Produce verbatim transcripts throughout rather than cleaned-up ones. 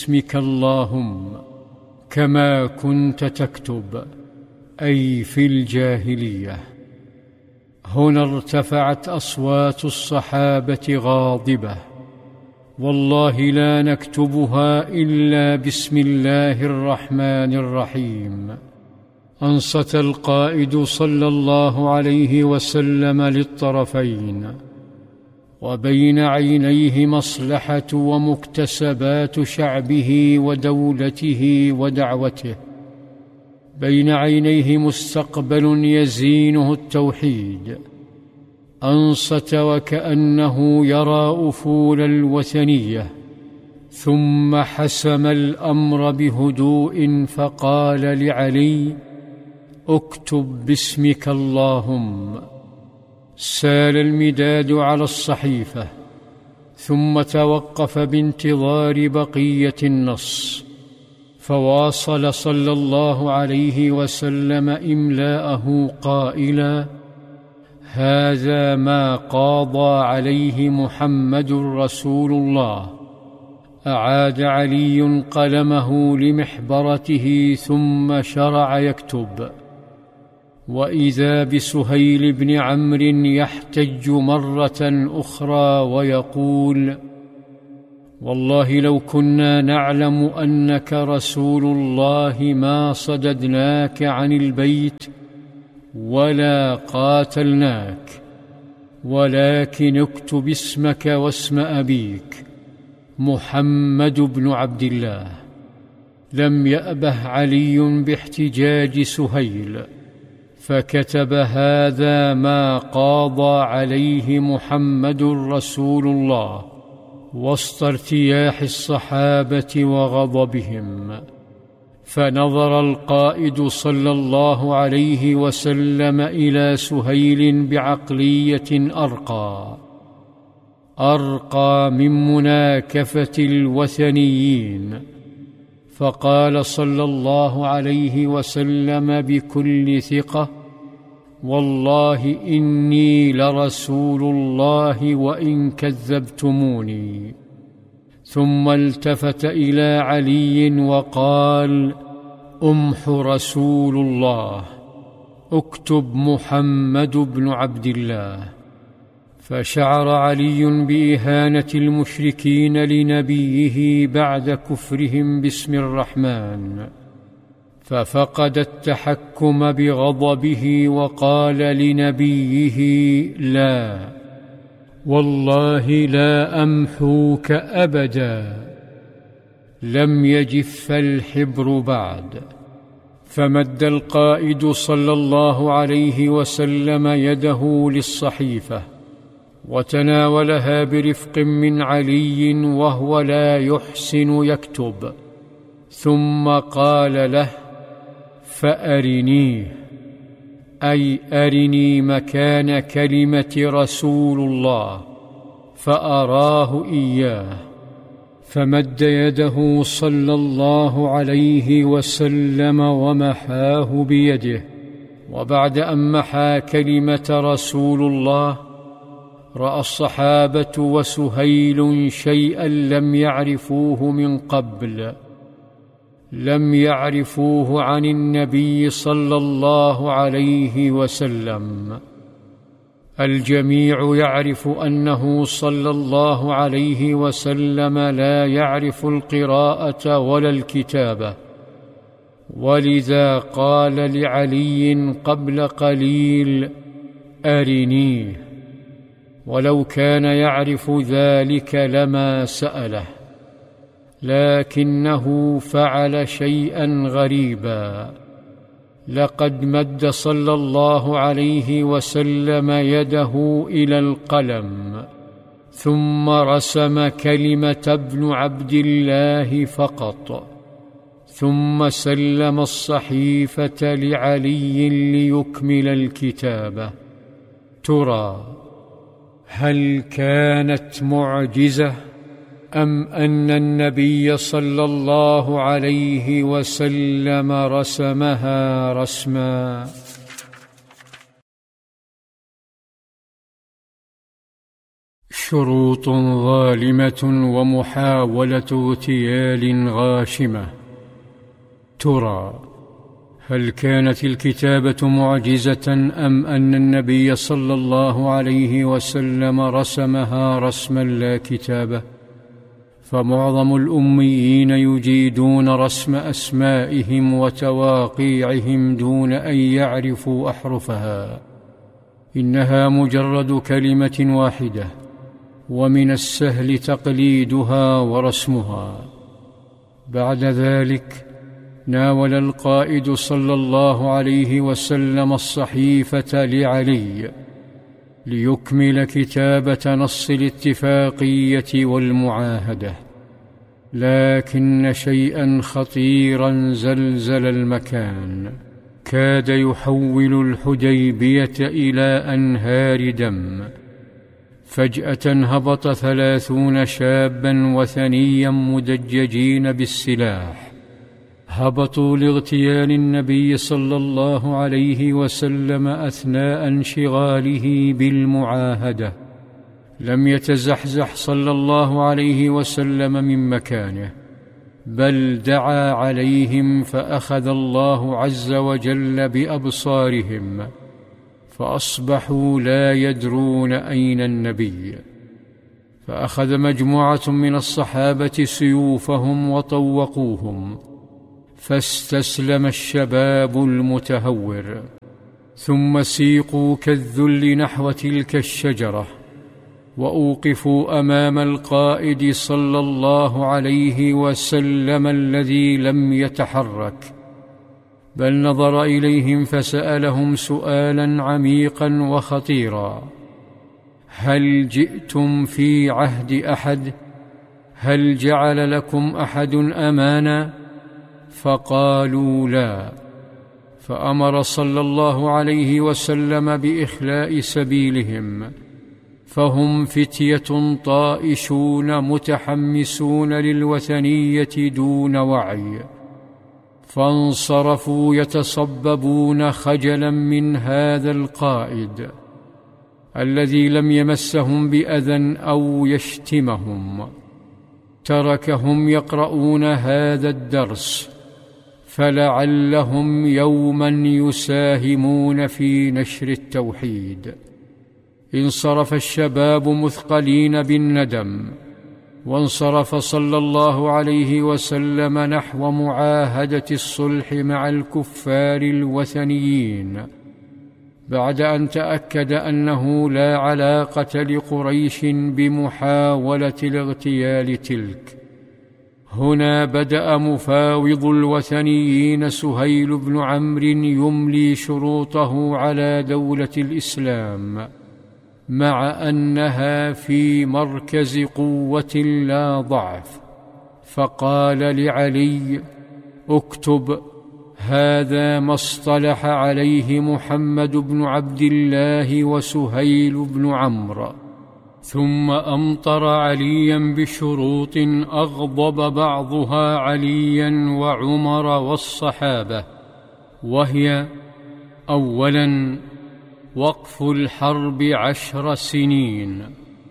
باسمك اللهم كما كنت تكتب، أي في الجاهلية. هنا ارتفعت أصوات الصحابة غاضبة: والله لا نكتبها إلا بسم الله الرحمن الرحيم. أنصت القائد صلى الله عليه وسلم للطرفين، وبين عينيه مصلحة ومكتسبات شعبه ودولته ودعوته، بين عينيه مستقبل يزينه التوحيد. أنصت وكأنه يرى أفول الوثنية، ثم حسم الأمر بهدوء فقال لعلي: اكتب باسمك اللهم. سال المداد على الصحيفة، ثم توقف بانتظار بقية النص، فواصل صلى الله عليه وسلم إملاءه قائلا: هذا ما قاضى عليه محمد رسول الله. أعاد علي قلمه لمحبرته ثم شرع يكتب، وإذا بسهيل بن عمرو يحتج مرة أخرى ويقول: والله لو كنا نعلم أنك رسول الله ما صددناك عن البيت ولا قاتلناك، ولكن اكتب اسمك واسم أبيك محمد بن عبد الله. لم يأبه علي باحتجاج سهيل، فكتب: هذا ما قاضى عليه محمد رسول الله، وسط ارتياح الصحابة وغضبهم. فنظر القائد صلى الله عليه وسلم إلى سهيل بعقلية أرقى أرقى من مناكفة الوثنيين، فقال صلى الله عليه وسلم بكل ثقة: والله إني لرسول الله وإن كذبتموني. ثم التفت إلى علي وقال: أمح رسول الله، اكتب محمد بن عبد الله. فشعر علي بإهانة المشركين لنبيه بعد كفرهم باسم الرحمن، ففقد التحكم بغضبه وقال لنبيه: لا، والله لا أمحوك أبدا. لم يجف الحبر بعد. فمد القائد صلى الله عليه وسلم يده للصحيفة، وتناولها برفق من علي وهو لا يحسن يكتب، ثم قال له: فأرنيه، أي أرني مكان كلمة رسول الله. فأراه إياه، فمد يده صلى الله عليه وسلم ومحاه بيده. وبعد أن محى كلمة رسول الله، رأى الصحابة وسهيل شيئا لم يعرفوه من قبل، لم يعرفوه عن النبي صلى الله عليه وسلم. الجميع يعرف أنه صلى الله عليه وسلم لا يعرف القراءة ولا الكتابة، ولذا قال لعلي قبل قليل: أرنيه. ولو كان يعرف ذلك لما سأله، لكنه فعل شيئا غريبا. لقد مد صلى الله عليه وسلم يده إلى القلم، ثم رسم كلمة ابن عبد الله فقط، ثم سلم الصحيفة لعلي ليكمل الكتابة. ترى هل كانت معجزة، أم أن النبي صلى الله عليه وسلم رسمها رسما؟ شروط ظالمة ومحاولة اغتيال غاشمة. ترى هل كانت الكتابة معجزة أم أن النبي صلى الله عليه وسلم رسمها رسما لا كتابة؟ فمعظم الأميين يجيدون رسم أسمائهم وتواقيعهم دون أن يعرفوا أحرفها. إنها مجرد كلمة واحدة، ومن السهل تقليدها ورسمها. بعد ذلك ناول القائد صلى الله عليه وسلم الصحيفة لعلي ليكمل كتابة نص الاتفاقية والمعاهدة، لكن شيئا خطيرا زلزل المكان، كاد يحول الحديبية إلى أنهار دم. فجأة هبط ثلاثون شابا وثنيا مدججين بالسلاح، هبطوا لاغتيال النبي صلى الله عليه وسلم أثناء انشغاله بالمعاهدة. لم يتزحزح صلى الله عليه وسلم من مكانه، بل دعا عليهم فأخذ الله عز وجل بأبصارهم، فأصبحوا لا يدرون أين النبي. فأخذ مجموعة من الصحابة سيوفهم وطوقوهم، فاستسلم الشباب المتهور، ثم سيقوا كالذل نحو تلك الشجرة، وأوقفوا أمام القائد صلى الله عليه وسلم الذي لم يتحرك، بل نظر إليهم فسألهم سؤالا عميقا وخطيرا: هل جئتم في عهد أحد؟ هل جعل لكم أحد أمانا؟ فقالوا لا. فأمر صلى الله عليه وسلم بإخلاء سبيلهم، فهم فتية طائشون متحمسون للوثنية دون وعي، فانصرفوا يتصببون خجلا من هذا القائد الذي لم يمسهم بأذى أو يشتمهم. تركهم يقرؤون هذا الدرس، فلعلهم يوما يساهمون في نشر التوحيد. انصرف الشباب مثقلين بالندم، وانصرف صلى الله عليه وسلم نحو معاهدة الصلح مع الكفار الوثنيين، بعد أن تأكد أنه لا علاقة لقريش بمحاولة الاغتيال تلك. هنا بدأ مفاوض الوثنيين سهيل بن عمرو يملي شروطه على دولة الإسلام، مع أنها في مركز قوة لا ضعف. فقال لعلي: اكتب: هذا ما اصطلح عليه محمد بن عبد الله وسهيل بن عمرو. ثم أمطر عليا بشروط أغضب بعضها عليا وعمر والصحابة، وهي: أولا وقف الحرب عشر سنين.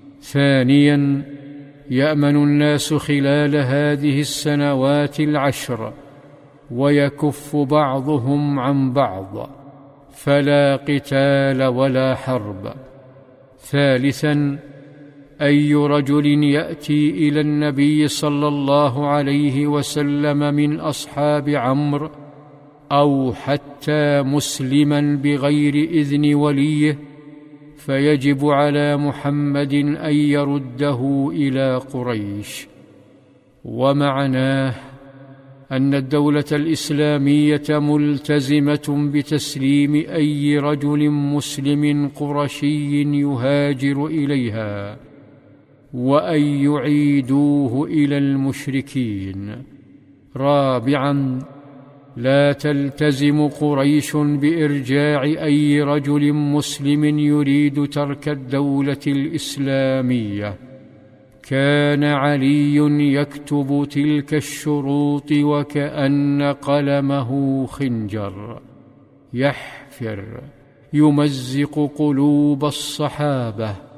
ثانيا يأمن الناس خلال هذه السنوات العشر، ويكف بعضهم عن بعض، فلا قتال ولا حرب. ثالثا أي رجل يأتي إلى النبي صلى الله عليه وسلم من أصحاب عمرو أو حتى مسلما بغير إذن وليه، فيجب على محمد أن يرده إلى قريش. ومعناه أن الدولة الإسلامية ملتزمة بتسليم أي رجل مسلم قرشي يهاجر إليها، وأن يعيدوه إلى المشركين. رابعاً لا تلتزم قريش بإرجاع أي رجل مسلم يريد ترك الدولة الإسلامية. كان علي يكتب تلك الشروط وكأن قلمه خنجر، يحفر يمزق قلوب الصحابة